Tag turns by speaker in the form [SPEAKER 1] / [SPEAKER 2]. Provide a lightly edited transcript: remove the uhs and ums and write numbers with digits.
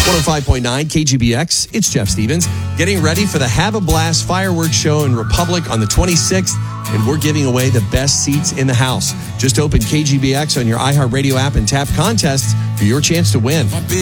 [SPEAKER 1] 105.9 KGBX, it's Jeff Stevens, getting ready for the Have a Blast fireworks show in Republic on the 26th, and we're giving away the best seats in the house. Just open KGBX on your iHeartRadio app and tap contests for your chance to win.